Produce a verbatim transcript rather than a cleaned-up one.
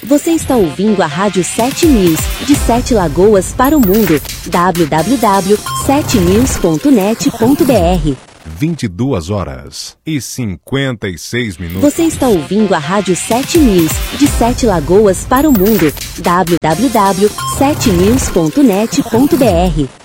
Você está ouvindo a Rádio sete News, de Sete Lagoas para o mundo. w w w ponto sete news ponto net ponto b r. vinte e duas horas e cinquenta e seis minutos. Você está ouvindo a Rádio sete News, de Sete Lagoas para o mundo. w w w ponto sete news ponto net ponto b r.